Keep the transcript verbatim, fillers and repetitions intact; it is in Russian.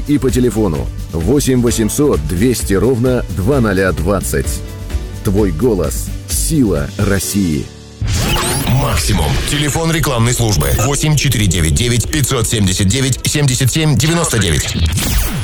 и по телефону восемь восемьсот двести ровно двадцать двадцать. Твой голос – сила России. Максимум. Телефон рекламной службы восемь четыре девять девять пятьсот семьдесят девять семьдесят семь девяносто девять.